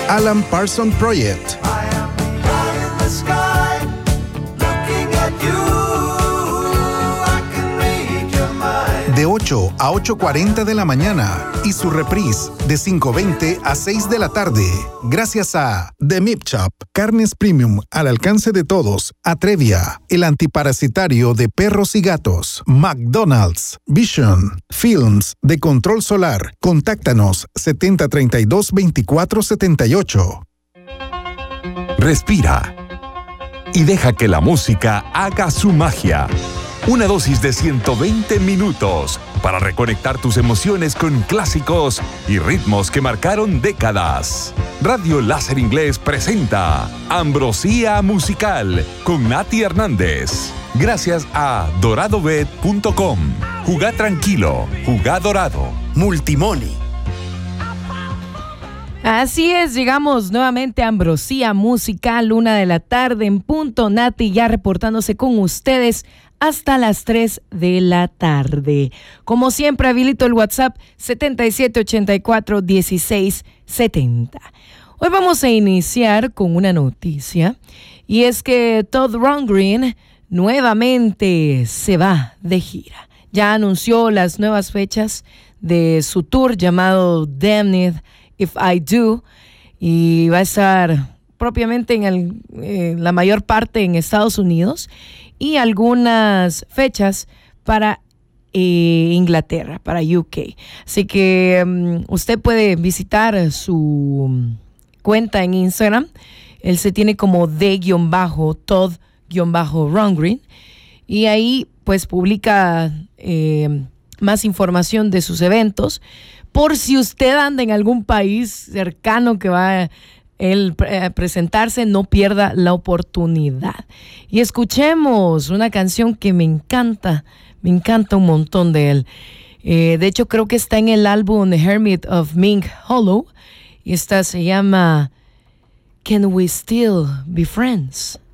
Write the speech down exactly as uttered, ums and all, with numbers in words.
Alan Parsons Project. De ocho a ocho cuarenta de la mañana y su reprise de cinco veinte a seis de la tarde. Gracias a The Meat Shop, carnes premium al alcance de todos. Atrevia, el antiparasitario de perros y gatos. McDonald's, Vision, Films de control solar. Contáctanos setenta treinta y dos veinticuatro setenta y ocho. Respira y deja que la música haga su magia. Una dosis de ciento veinte minutos para reconectar tus emociones con clásicos y ritmos que marcaron décadas. Radio Láser Inglés presenta Ambrosía Musical con Nati Hernández. Gracias a dorado bet punto com. Jugá tranquilo, jugá dorado. Multimoney. Así es, llegamos nuevamente a Ambrosía Musical, una de la tarde en punto. Nati ya reportándose con ustedes hasta las tres de la tarde. Como siempre, habilito el WhatsApp setenta y siete ochenta y cuatro dieciséis setenta. Hoy vamos a iniciar con una noticia, y es que Todd Rundgren nuevamente se va de gira. Ya anunció las nuevas fechas de su tour llamado Damned If I Do, y va a estar propiamente en el, eh, la mayor parte en Estados Unidos, y algunas fechas para eh, Inglaterra, para U K. Así que um, usted puede visitar su cuenta en Instagram. Él se tiene como de-Todd-Rundgren, y ahí pues publica eh, más información de sus eventos. Por si usted anda en algún país cercano que va a el eh, presentarse, no pierda la oportunidad. Y escuchemos una canción que me encanta, me encanta un montón de él. Eh, de hecho, creo que está en el álbum The Hermit of Mink Hollow, y esta se llama Can We Still Be Friends?